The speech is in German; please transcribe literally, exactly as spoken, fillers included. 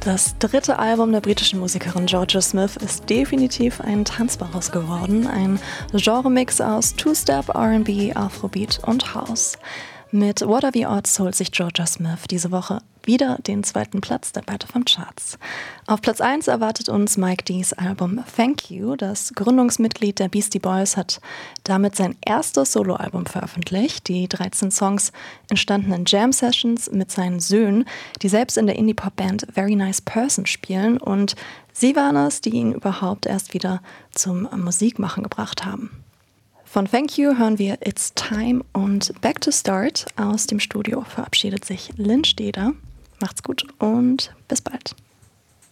Das dritte Album der britischen Musikerin Georgia Smith ist definitiv ein tanzbares geworden. Ein Genremix aus Two-Step, R and B, Afrobeat und House. Mit What Are the Odds holt sich Georgia Smith diese Woche wieder den zweiten Platz der Battle of Charts. Auf Platz eins erwartet uns Mike D's Album Thank You. Das Gründungsmitglied der Beastie Boys hat damit sein erstes Soloalbum veröffentlicht. Die dreizehn Songs entstanden in Jam-Sessions mit seinen Söhnen, die selbst in der Indie-Pop-Band Very Nice Person spielen. Und sie waren es, die ihn überhaupt erst wieder zum Musikmachen gebracht haben. Von Thank You hören wir It's Time und Back to Start. Aus dem Studio verabschiedet sich Lynn Steder. Macht's gut und bis bald.